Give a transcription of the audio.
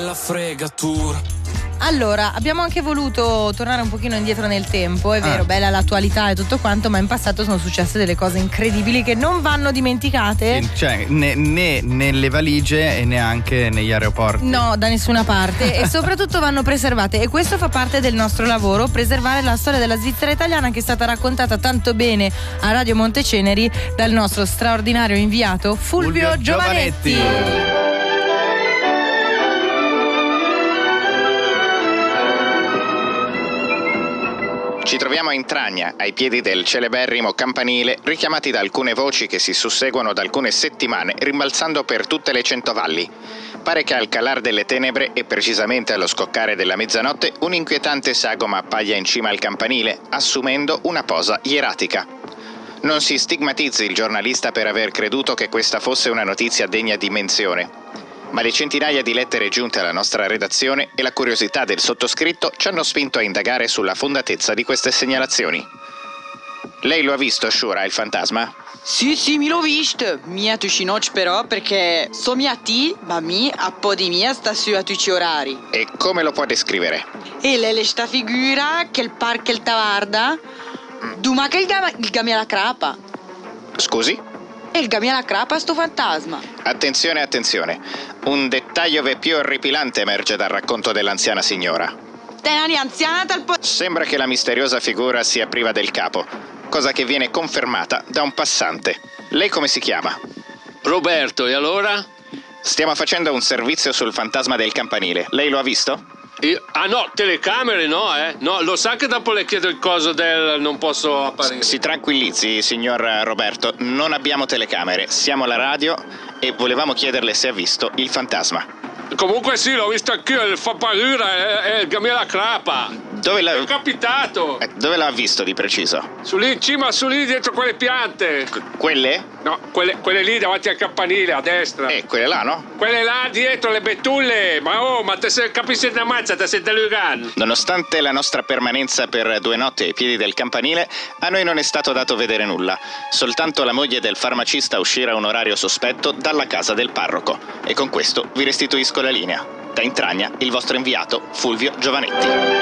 La fregatura. Allora, abbiamo anche voluto tornare un pochino indietro nel tempo, è vero, bella l'attualità e tutto quanto, ma in passato sono successe delle cose incredibili che non vanno dimenticate. Cioè, né nelle valigie e neanche negli aeroporti. No, da nessuna parte. E soprattutto vanno preservate. E questo fa parte del nostro lavoro, preservare la storia della Svizzera italiana, che è stata raccontata tanto bene a Radio Monteceneri dal nostro straordinario inviato Fulvio Giovanetti. Ci troviamo a Intragna, ai piedi del celeberrimo campanile, richiamati da alcune voci che si susseguono da alcune settimane, rimbalzando per tutte le 100 valli. Pare che al calar delle tenebre, e precisamente allo scoccare della mezzanotte, un'inquietante sagoma appaia in cima al campanile, assumendo una posa ieratica. Non si stigmatizzi il giornalista per aver creduto che questa fosse una notizia degna di menzione. Ma le centinaia di lettere giunte alla nostra redazione e la curiosità del sottoscritto ci hanno spinto a indagare sulla fondatezza di queste segnalazioni. Lei lo ha visto, Shura, il fantasma? Sì, mi l'ho visto. Mia tuci noci però, perché so mia ti, ma mi a po' di mia sta su a tutti orari. E come lo può descrivere? E lei sta figura che il parco il tavarda, duma che il gamia la crapa. Scusi? E il gamia la crapa sto fantasma. Attenzione. Un dettaglio ve più orripilante emerge dal racconto dell'anziana signora. Tenani anziana tal po'. Sembra che la misteriosa figura sia priva del capo, cosa che viene confermata da un passante. Lei come si chiama? Roberto, e allora? Stiamo facendo un servizio sul fantasma del campanile. Lei lo ha visto? No, telecamere no, No, lo sa che dopo le chiedo il coso del non posso apparire. Si tranquillizzi, signor Roberto, non abbiamo telecamere, siamo alla radio e volevamo chiederle se ha visto il fantasma. Comunque sì, l'ho visto anch'io, fa paura, è il gamia la crapa. Dove l'ha... È capitato. Dove l'ha visto di preciso? Su lì in cima, su lì dietro quelle piante. Quelle? No, quelle lì davanti al campanile, a destra. Quelle là, no? Quelle là dietro, le betulle. Ma te se capisci una mazza, te sei delugan. Nonostante la nostra permanenza per 2 notti ai piedi del campanile, a noi non è stato dato vedere nulla. Soltanto la moglie del farmacista uscire a un orario sospetto dalla casa del parroco. E con questo vi restituisco la linea. Da Intragna, il vostro inviato Fulvio Giovanetti.